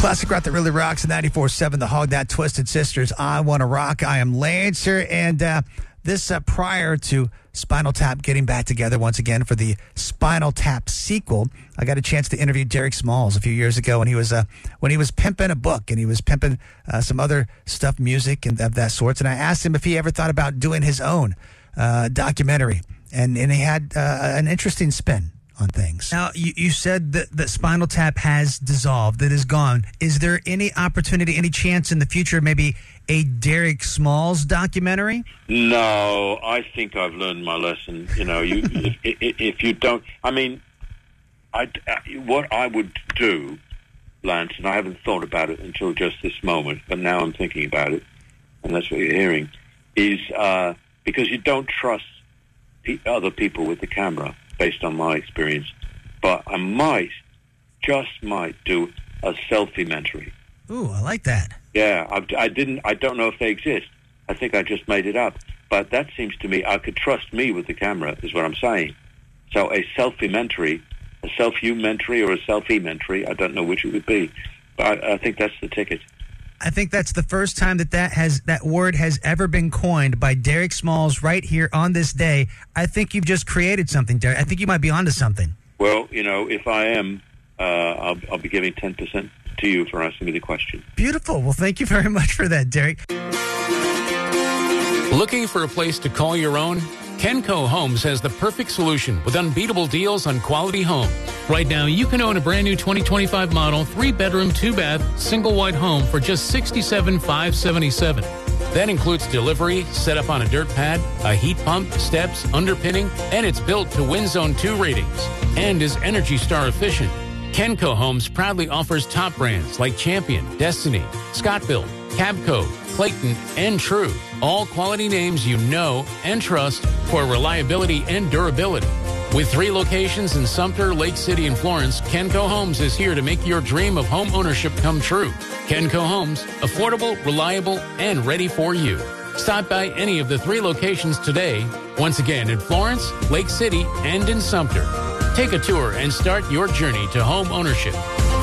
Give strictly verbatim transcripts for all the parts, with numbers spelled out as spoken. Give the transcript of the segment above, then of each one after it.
Classic rock that really rocks. ninety-four seven The Hog, That Twisted Sisters. I Want to Rock. I am Lancer. And uh, this uh, prior to Spinal Tap getting back together once again for the Spinal Tap sequel, I got a chance to interview Derek Smalls a few years ago when he was uh, when he was pimping a book and he was pimping uh, some other stuff, music and of that sorts. And I asked him if he ever thought about doing his own uh, documentary. And, and he had uh, an interesting spin on things. Now, you, you said that, that Spinal Tap has dissolved, that is gone. Is there any opportunity, any chance in the future, maybe a Derek Smalls documentary? No, I think I've learned my lesson. You know, you if, if, if you don't, I mean, I, what I would do, Lance, and I haven't thought about it until just this moment, but now I'm thinking about it, and that's what you're hearing, is uh, because you don't trust pe- other people with the camera, based on my experience, but I might, just might, do a selfie-mentary. Ooh, I like that. Yeah, I, I didn't, I don't know if they exist. I think I just made it up. But that seems to me, I could trust me with the camera, is what I'm saying. So a selfie-mentary, a self-you-mentary or a selfie-mentary, I don't know which it would be. But I, I think that's the ticket. I think that's the first time that that, has, that word has ever been coined by Derek Smalls right here on this day. I think you've just created something, Derek. I think you might be onto something. Well, you know, if I am, uh, I'll, I'll be giving ten percent to you for asking me the question. Beautiful. Well, thank you very much for that, Derek. Looking for a place to call your own? Kenco Homes has the perfect solution with unbeatable deals on quality homes. Right now, you can own a brand new twenty twenty-five model, three-bedroom, two-bath, single-wide home for just sixty-seven thousand five hundred seventy-seven dollars. That includes delivery, setup on a dirt pad, a heat pump, steps, underpinning, and it's built to Wind Zone two ratings and is Energy Star efficient. Kenco Homes proudly offers top brands like Champion, Destiny, Scott-Built, Cabco, Clayton, and True. All quality names you know and trust for reliability and durability. With three locations in Sumter, Lake City, and Florence, Kenco Homes is here to make your dream of home ownership come true. Kenco Homes, affordable, reliable, and ready for you. Stop by any of the three locations today. Once again, in Florence, Lake City, and in Sumter. Take a tour and start your journey to home ownership.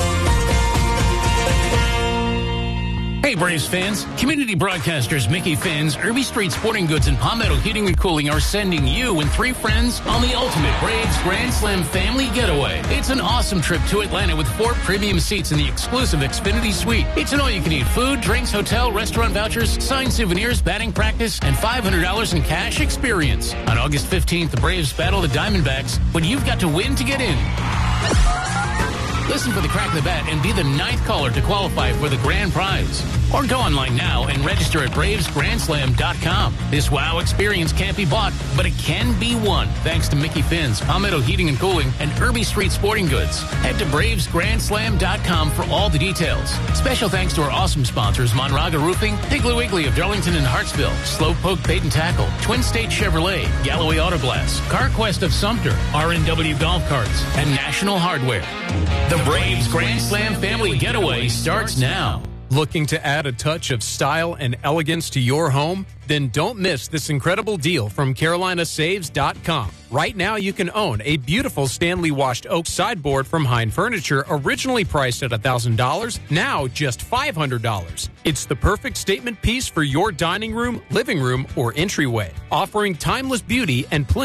Hey Braves fans, community broadcasters Mickey Finn's, Irby Street Sporting Goods, and Palmetto Heating and Cooling are sending you and three friends on the ultimate Braves Grand Slam family getaway. It's an awesome trip to Atlanta with four premium seats in the exclusive Xfinity Suite. It's an all-you-can-eat food, drinks, hotel, restaurant vouchers, signed souvenirs, batting practice, and five hundred dollars in cash experience. On August fifteenth, the Braves battle the Diamondbacks, but you've got to win to get in. Listen for the crack of the bat and be the ninth caller to qualify for the grand prize. Or go online now and register at braves grand slam dot com. This wow experience can't be bought, but it can be won thanks to Mickey Finn's, Palmetto Heating and Cooling, and Irby Street Sporting Goods. Head to braves grand slam dot com for all the details. Special thanks to our awesome sponsors, Monraga Roofing, Piggly Wiggly of Darlington and Hartsville, Slowpoke Bait and Tackle, Twin State Chevrolet, Galloway Auto Glass, CarQuest of Sumter, R and W Golf Carts, and National Hardware. The Braves Grand Slam Family Getaway starts now. Looking to add a touch of style and elegance to your home? Then don't miss this incredible deal from Carolina Saves dot com. Right now you can own a beautiful Stanley washed oak sideboard from Hine Furniture, originally priced at one thousand dollars, now just five hundred dollars. It's the perfect statement piece for your dining room, living room, or entryway, offering timeless beauty and plenty